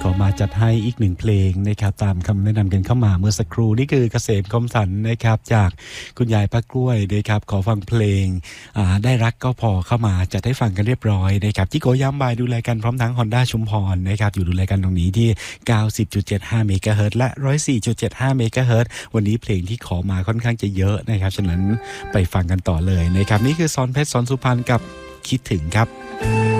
ขอมาจัดให้อีกหนึ่งเพลงนะครับตามคำแนะนำกันเข้ามาเมื่อสักครู่นี่คือเกษมคมสันนะครับจากคุณยายป้ากล้วยนะครับขอฟังเพลงได้รักก็พอเข้ามาจัดให้ฟังกันเรียบร้อยนะครับที่โกย่ำบายดูแลกันพร้อมทั้ง Honda ชุมพรนะครับอยู่ดูแลกันตรงนี้ที่ 90.75 เมกะเฮิรตซ์และ 104.75 เมกะเฮิรตซ์วันนี้เพลงที่ขอมาค่อนข้างจะเยอะนะครับฉะนั้นไปฟังกันต่อเลยนะครับนี่คือสอนเพชรสอนสุพรรณกับคิดถึงครับ